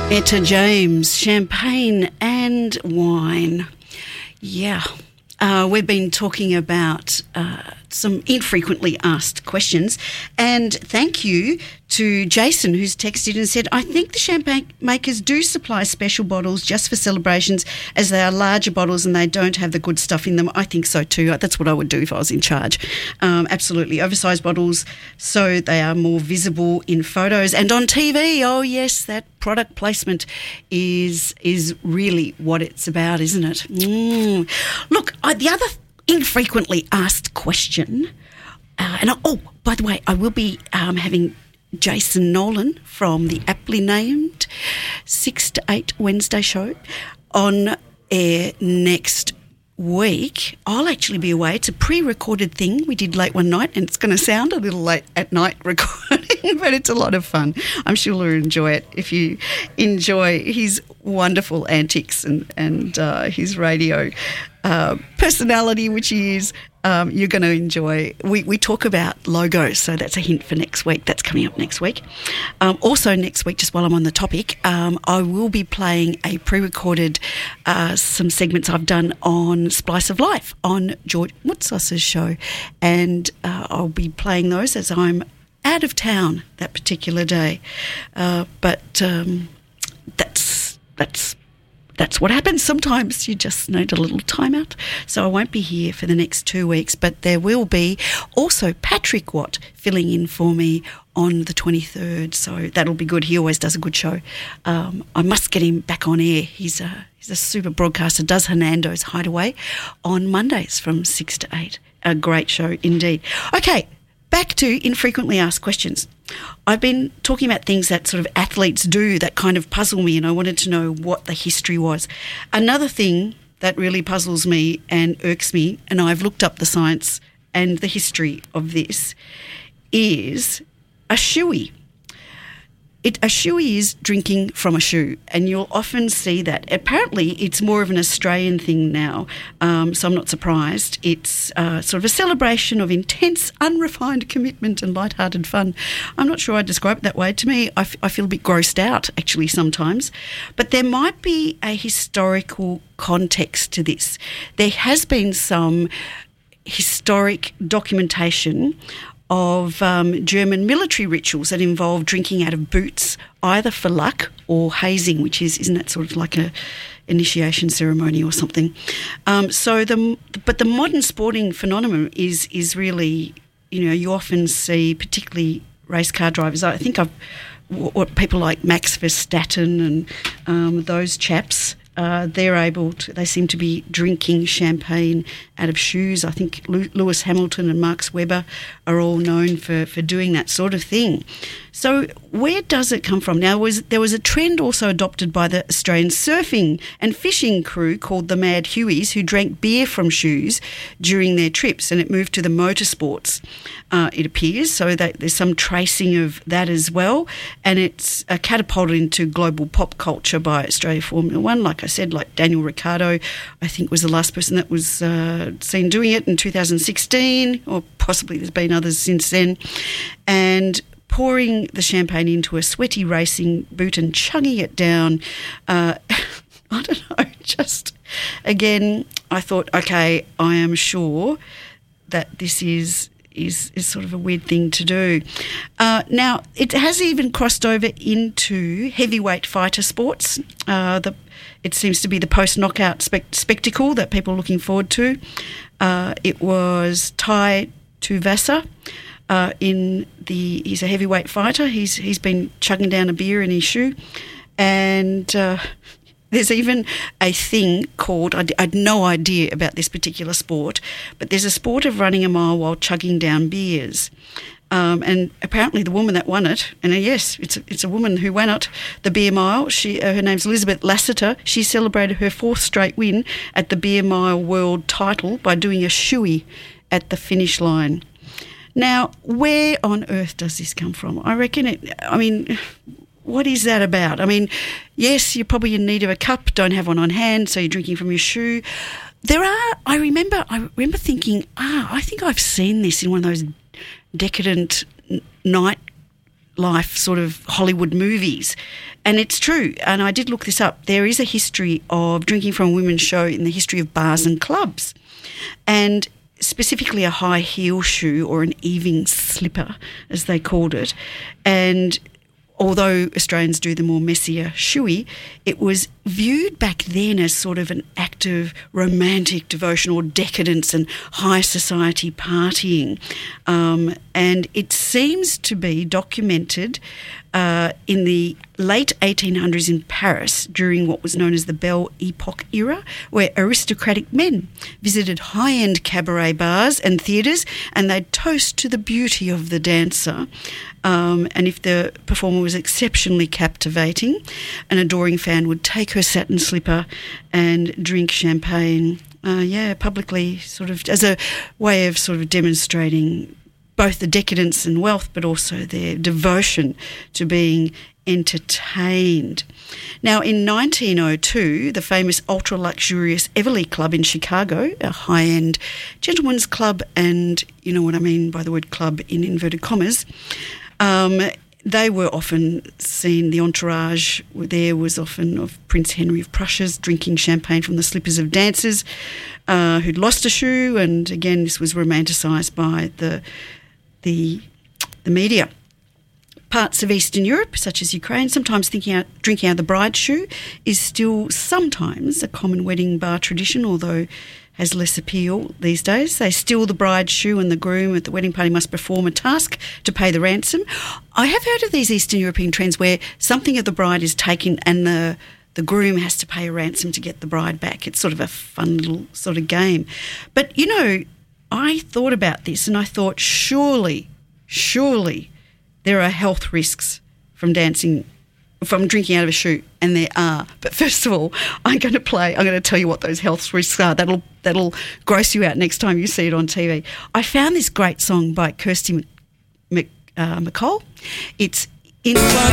Etta James, champagne and wine. Yeah. We've been talking about some infrequently asked questions, and thank you to Jason, who's texted and said, I think the champagne makers do supply special bottles just for celebrations, as they are larger bottles and they don't have the good stuff in them. I think so too. That's what I would do if I was in charge. Absolutely. Oversized bottles so they are more visible in photos and on TV. Oh, yes, that product placement is really what it's about, isn't it? Look, the other infrequently asked question, by the way, I will be having Jason Nolan from the aptly named 6 to 8 Wednesday show on air next week. I'll actually be away. It's a pre-recorded thing we did late one night, and it's going to sound a little late at night recording, but it's a lot of fun. I'm sure you'll enjoy it if you enjoy his wonderful antics and his radio personality, which he is. You're going to enjoy. We talk about logos, so that's a hint for next week. That's coming up next week. Also next week, just while I'm on the topic, I will be playing a pre-recorded some segments I've done on Splice of Life on George Moutsas's show, and I'll be playing those as I'm out of town that particular day. But that's what happens. Sometimes you just need a little time out. So I won't be here for the next 2 weeks, but there will be also Patrick Watt filling in for me on the 23rd. So that'll be good. He always does a good show. I must get him back on air. He's a super broadcaster, does Hernando's Hideaway on Mondays from 6 to 8. A great show indeed. Okay, back to infrequently asked questions. I've been talking about things that sort of athletes do that kind of puzzle me, and I wanted to know what the history was. Another thing that really puzzles me and irks me, and I've looked up the science and the history of this, is a shoey. A shoey is drinking from a shoe, and you'll often see that. Apparently, it's more of an Australian thing now, so I'm not surprised. It's sort of a celebration of intense, unrefined commitment and lighthearted fun. I'm not sure I'd describe it that way. To me, I feel a bit grossed out, actually, sometimes. But there might be a historical context to this. There has been some historic documentation of German military rituals that involve drinking out of boots, either for luck or hazing, which isn't that sort of like a initiation ceremony or something? But the modern sporting phenomenon is really, you often see, particularly race car drivers. I think what people like Max Verstappen and those chaps. They seem to be drinking champagne out of shoes. I think Lewis Hamilton and Max Webber are all known for doing that sort of thing. So where does it come from? Now, there was a trend also adopted by the Australian surfing and fishing crew called the Mad Hueys, who drank beer from shoes during their trips, and it moved to the motorsports, it appears. So there's some tracing of that as well, and it's catapulted into global pop culture by Australia Formula One. Like I said, like Daniel Ricciardo, I think was the last person that was seen doing it in 2016, or possibly there's been others since then. And pouring the champagne into a sweaty racing boot and chugging it down. I don't know, just, again, I thought, okay, I am sure that this is sort of a weird thing to do. Now, it has even crossed over into heavyweight fighter sports. It seems to be the post-knockout spectacle that people are looking forward to. It was Tai Tuivasa. He's a heavyweight fighter. He's been chugging down a beer in his shoe, and there's even a thing called, I had no idea about this particular sport, but there's a sport of running a mile while chugging down beers. And apparently the woman that won it, and yes, it's a woman who won it, the beer mile. Her name's Elizabeth Lassiter. She celebrated her 4th straight win at the beer mile world title by doing a shoey at the finish line. Now, where on earth does this come from? I reckon what is that about? I mean, yes, you're probably in need of a cup, don't have one on hand, so you're drinking from your shoe. I remember thinking, I think I've seen this in one of those decadent night life sort of Hollywood movies. And it's true. And I did look this up. There is a history of drinking from a women's show in the history of bars and clubs. And specifically a high heel shoe or an evening slipper, as they called it. And although Australians do the more messier shoey, it was viewed back then as sort of an act of romantic devotion or decadence and high society partying. And it seems to be documented in the late 1800s in Paris during what was known as the Belle Epoque era, where aristocratic men visited high-end cabaret bars and theatres and they'd toast to the beauty of the dancer. And if the performer was exceptionally captivating, an adoring fan would take her satin slipper and drink champagne, publicly, sort of as a way of sort of demonstrating both the decadence and wealth, but also their devotion to being entertained. Now, in 1902, the famous ultra-luxurious Everly Club in Chicago, a high-end gentleman's club, and you know what I mean by the word club in inverted commas, they were often seen, the entourage there was often of Prince Henry of Prussia's drinking champagne from the slippers of dancers who'd lost a shoe, and again, this was romanticised by the media. Parts of Eastern Europe, such as Ukraine, sometimes drinking out the bride's shoe is still sometimes a common wedding bar tradition, although has less appeal these days. They steal the bride's shoe and the groom at the wedding party must perform a task to pay the ransom. I have heard of these Eastern European trends where something of the bride is taken and the groom has to pay a ransom to get the bride back. It's sort of a fun little sort of game. But, you know, I thought about this and I thought surely there are health risks from drinking out of a shoe, and there are. But first of all, I'm going to tell you what those health risks are. That'll gross you out next time you see it on TV. I found this great song by Kirsty MacColl. It's In